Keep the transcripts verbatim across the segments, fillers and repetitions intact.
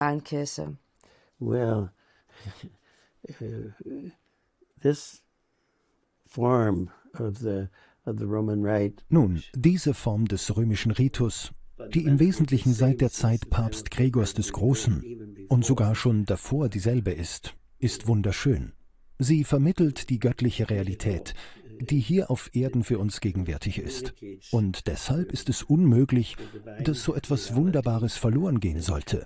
Kirche? Well, uh, this form of the of the Roman rite. Nun, diese Form des römischen Ritus, die im Wesentlichen seit der Zeit Papst Gregors des Großen und sogar schon davor dieselbe ist, ist wunderschön. Sie vermittelt die göttliche Realität, die hier auf Erden für uns gegenwärtig ist. Und deshalb ist es unmöglich, dass so etwas Wunderbares verloren gehen sollte.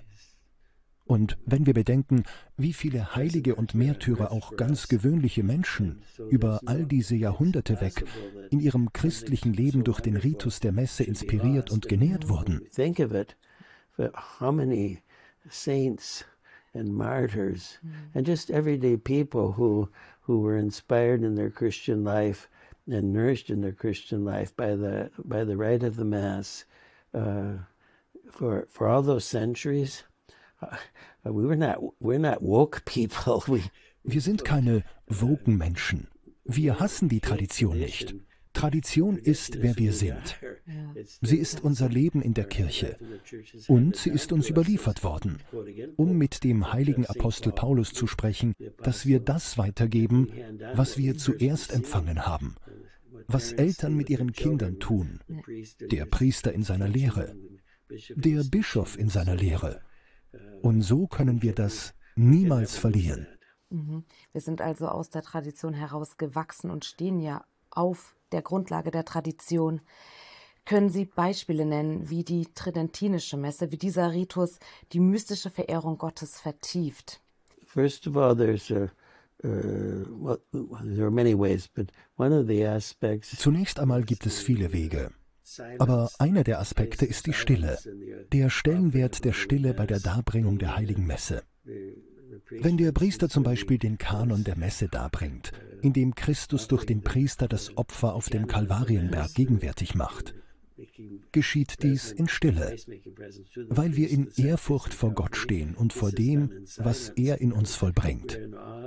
Und wenn wir bedenken, wie viele Heilige und Märtyrer auch ganz gewöhnliche Menschen über all diese Jahrhunderte weg in ihrem christlichen Leben durch den Ritus der Messe inspiriert und genährt wurden. Think of it, how many saints and martyrs and just everyday people who who were inspired in their Christian life and nourished in their Christian life by the by the rite of the Mass uh, for for all those centuries. We were not, we're not woke people. We, wir sind keine woken Menschen. Wir hassen die Tradition nicht. Tradition ist, wer wir sind. Sie ist unser Leben in der Kirche. Und sie ist uns überliefert worden, um mit dem heiligen Apostel Paulus zu sprechen, dass wir das weitergeben, was wir zuerst empfangen haben. Was Eltern mit ihren Kindern tun. Der Priester in seiner Lehre. Der Bischof in seiner Lehre. Und so können wir das niemals verlieren. Mhm. Wir sind also aus der Tradition heraus gewachsen und stehen ja auf der Grundlage der Tradition. Können Sie Beispiele nennen, wie die tridentinische Messe, wie dieser Ritus die mystische Verehrung Gottes vertieft? First of all, there's a uh, well, there are many ways, but one of the aspects. Zunächst einmal gibt es viele Wege. Aber einer der Aspekte ist die Stille, der Stellenwert der Stille bei der Darbringung der Heiligen Messe. Wenn der Priester zum Beispiel den Kanon der Messe darbringt, in dem Christus durch den Priester das Opfer auf dem Kalvarienberg gegenwärtig macht, geschieht dies in Stille, weil wir in Ehrfurcht vor Gott stehen und vor dem, was er in uns vollbringt.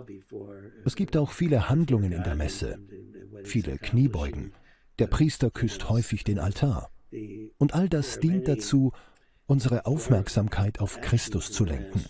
Es gibt auch viele Handlungen in der Messe, viele Kniebeugen. Der Priester küsst häufig den Altar. Und all das dient dazu, unsere Aufmerksamkeit auf Christus zu lenken.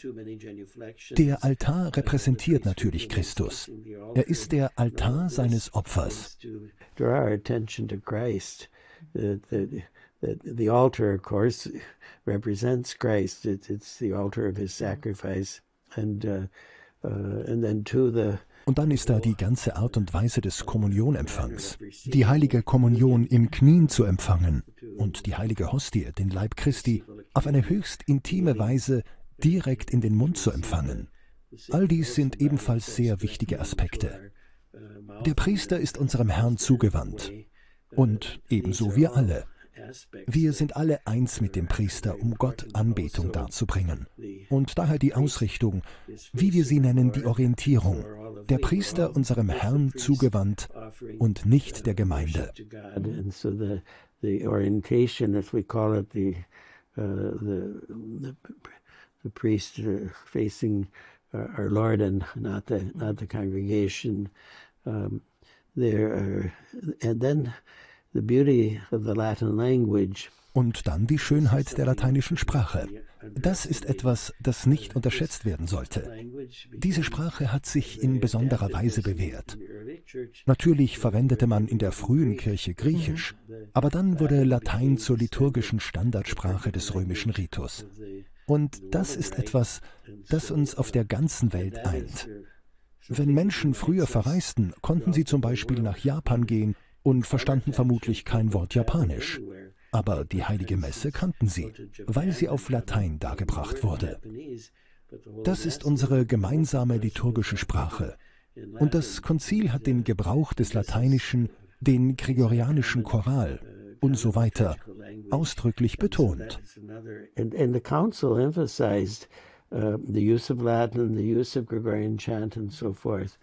Der Altar repräsentiert natürlich Christus. Er ist der Altar seines Opfers. Draw our attention to Christ. The, the, the, the altar, of course, represents Christ. It, it's the altar of his sacrifice. And, uh, uh, and then to the Und dann ist da die ganze Art und Weise des Kommunionempfangs. Die heilige Kommunion im Knien zu empfangen und die heilige Hostie, den Leib Christi, auf eine höchst intime Weise direkt in den Mund zu empfangen. All dies sind ebenfalls sehr wichtige Aspekte. Der Priester ist unserem Herrn zugewandt und ebenso wir alle. Wir sind alle eins mit dem Priester, um Gott Anbetung darzubringen. Und daher die Ausrichtung, wie wir sie nennen, die Orientierung. Der Priester unserem Herrn zugewandt und nicht der Gemeinde. The orientation, as we call it, the uh, the, the the priest uh, facing uh, our Lord and not the not the congregation. Um, there, are, and then the beauty of the Latin language. Und dann die Schönheit der lateinischen Sprache. Das ist etwas, das nicht unterschätzt werden sollte. Diese Sprache hat sich in besonderer Weise bewährt. Natürlich verwendete man in der frühen Kirche Griechisch, aber dann wurde Latein zur liturgischen Standardsprache des römischen Ritus. Und das ist etwas, das uns auf der ganzen Welt eint. Wenn Menschen früher verreisten, konnten sie zum Beispiel nach Japan gehen und verstanden vermutlich kein Wort Japanisch. Aber die Heilige Messe kannten sie, weil sie auf Latein dargebracht wurde. Das ist unsere gemeinsame liturgische Sprache. Und das Konzil hat den Gebrauch des Lateinischen, den gregorianischen Choral und so weiter ausdrücklich betont. And, and the council emphasized uh, the use of Latin, the use of Gregorian chant and so forth.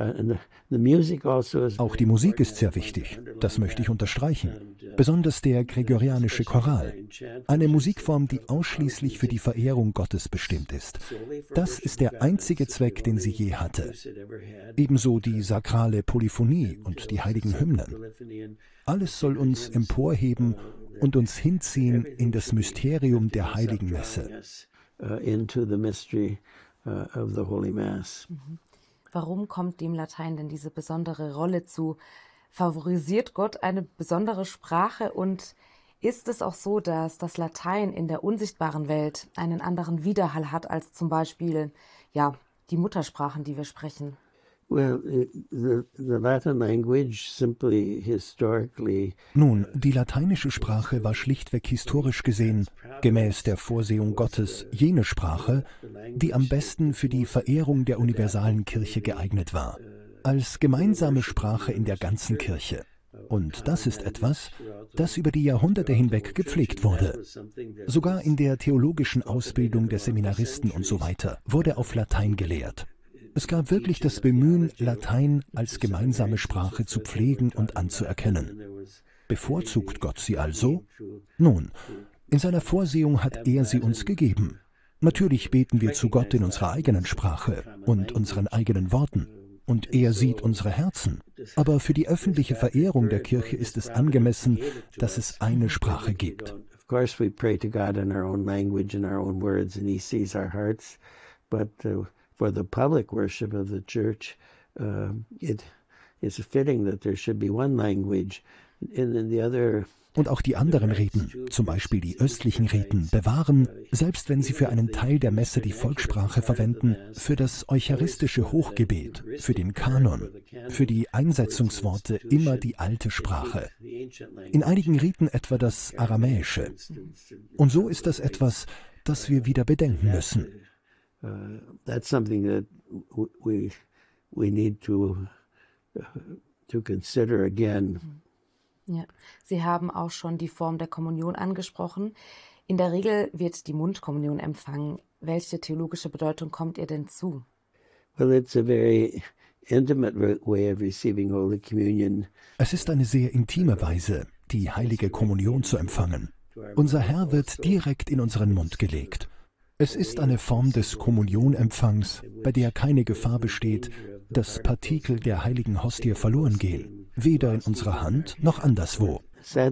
Auch die Musik ist sehr wichtig, das möchte ich unterstreichen, besonders der gregorianische Choral, eine Musikform, die ausschließlich für die Verehrung Gottes bestimmt ist. Das ist der einzige Zweck, den sie je hatte. Ebenso die sakrale Polyphonie und die heiligen Hymnen. Alles soll uns emporheben und uns hinziehen in das Mysterium der heiligen Messe. uh, into the mystery uh, of the Holy Mass. Mhm. Warum kommt dem Latein denn diese besondere Rolle zu? Favorisiert Gott eine besondere Sprache und ist es auch so, dass das Latein in der unsichtbaren Welt einen anderen Widerhall hat als zum Beispiel ja, die Muttersprachen, die wir sprechen? Well, the, the Latin language simply historically. Nun, die lateinische Sprache war schlichtweg historisch gesehen, gemäß der Vorsehung Gottes, jene Sprache, die am besten für die Verehrung der universalen Kirche geeignet war, als gemeinsame Sprache in der ganzen Kirche. Und das ist etwas, das über die Jahrhunderte hinweg gepflegt wurde. Sogar in der theologischen Ausbildung der Seminaristen und so weiter wurde auf Latein gelehrt. Es gab wirklich das Bemühen, Latein als gemeinsame Sprache zu pflegen und anzuerkennen. Bevorzugt Gott sie also? Nun, in seiner Vorsehung hat er sie uns gegeben. Natürlich beten wir zu Gott in unserer eigenen Sprache und unseren eigenen Worten. Und er sieht unsere Herzen. Aber für die öffentliche Verehrung der Kirche ist es angemessen, dass es eine Sprache gibt. Of course we pray to God in our own language and our own words, and he sees our hearts, but uh, for the public worship of the church, uh, it is fitting that there should be one language, and then the other. Und auch die anderen Riten, zum Beispiel die östlichen Riten, bewahren, selbst wenn sie für einen Teil der Messe die Volkssprache verwenden, für das eucharistische Hochgebet, für den Kanon, für die Einsetzungsworte immer die alte Sprache. In einigen Riten etwa das Aramäische. Und so ist das etwas, das wir wieder bedenken müssen. Uh, that's something that we we need to uh, to consider again. Ja, Sie haben auch schon die Form der Kommunion angesprochen. In der Regel wird die Mundkommunion empfangen. Welche theologische Bedeutung kommt ihr denn zu? Well, it's a very intimate way of receiving Holy Communion. Es ist eine sehr intime Weise, die heilige Kommunion zu empfangen. Unser Herr wird direkt in unseren Mund gelegt. Es ist eine Form des Kommunionempfangs, bei der keine Gefahr besteht, dass Partikel der heiligen Hostie verloren gehen, weder in unserer Hand noch anderswo.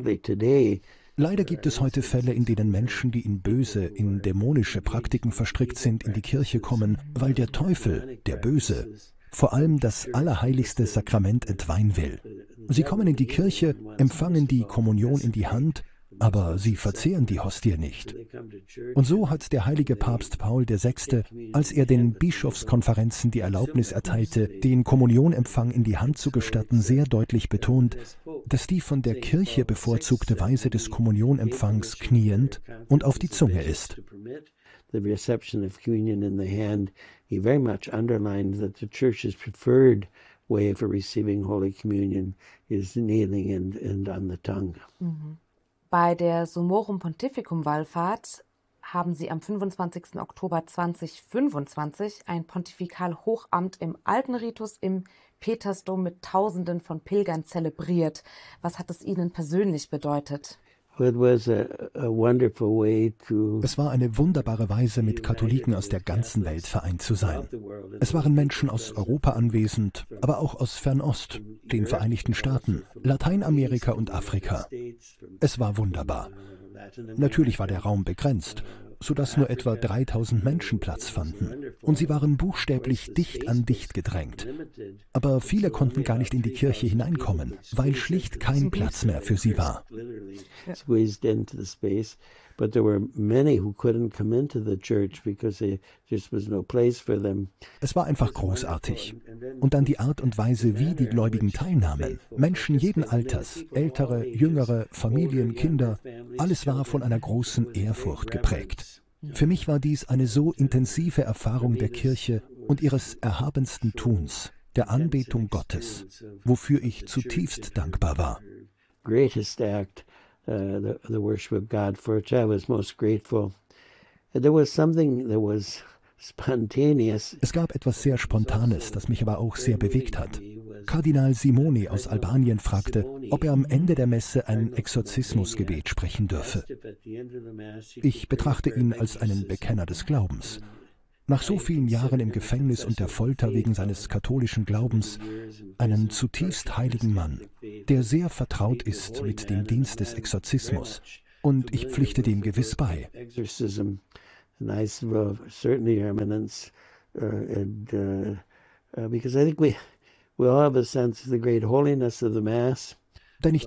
Leider gibt es heute Fälle, in denen Menschen, die in böse, in dämonische Praktiken verstrickt sind, in die Kirche kommen, weil der Teufel, der Böse, vor allem das allerheiligste Sakrament entweihen will. Sie kommen in die Kirche, empfangen die Kommunion in die Hand, aber sie verzehren die Hostie nicht. Und so hat der heilige Papst Paul der Sechste, als er den Bischofskonferenzen die Erlaubnis erteilte, den Kommunionempfang in die Hand zu gestatten, sehr deutlich betont, dass die von der Kirche bevorzugte Weise des Kommunionempfangs kniend und auf die Zunge ist. The reception of communion in the hand, he very much underlined that the Church's preferred way for receiving Holy Communion is kneeling and, and on the tongue. Mhm. Bei der Summorum Pontificum Wallfahrt haben Sie am fünfundzwanzigsten Oktober zweitausendfünfundzwanzig ein Pontifikalhochamt im alten Ritus im Petersdom mit Tausenden von Pilgern zelebriert. Was hat es Ihnen persönlich bedeutet? It was a, a wonderful way to Es war eine wunderbare Weise, mit Katholiken aus der ganzen Welt vereint zu sein. Es waren Menschen aus Europa anwesend, aber auch aus Fernost, den Vereinigten Staaten, Lateinamerika und Afrika. Es war wunderbar. Natürlich war der Raum begrenzt, sodass nur etwa dreitausend Menschen Platz fanden. Und sie waren buchstäblich dicht an dicht gedrängt. Aber viele konnten gar nicht in die Kirche hineinkommen, weil schlicht kein Platz mehr für sie war. squeezed into the space, but there were many who couldn't come into the church because there just was no place for them. Es war einfach großartig. Und dann die Art und Weise, wie die Gläubigen teilnahmen. Menschen jeden Alters, ältere, jüngere, Familien, Kinder, alles war von einer großen Ehrfurcht geprägt. Für mich war dies eine so intensive Erfahrung der Kirche und ihres erhabensten Tuns, der Anbetung Gottes, wofür ich zutiefst dankbar war. Greatest act, uh, the, the worship of God, for which I was most grateful. There was something that was spontaneous. Es gab etwas sehr Spontanes, das mich aber auch sehr bewegt hat. Kardinal Simoni aus Albanien fragte, ob er am Ende der Messe ein Exorzismusgebet sprechen dürfe. Ich betrachte ihn als einen Bekenner des Glaubens. Nach so vielen Jahren im Gefängnis und der Folter wegen seines katholischen Glaubens, einen zutiefst heiligen Mann, der sehr vertraut ist mit dem Dienst des Exorzismus. Und ich pflichte dem gewiss bei. nice, well, certainly, Your Eminence, uh, and uh, uh, because I think we we all have a sense of the great holiness of the Mass. Denn ich